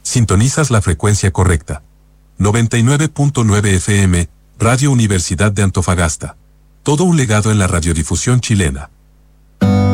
Sintonizas la frecuencia correcta. 99.9 FM, Radio Universidad de Antofagasta. Todo un legado en la radiodifusión chilena.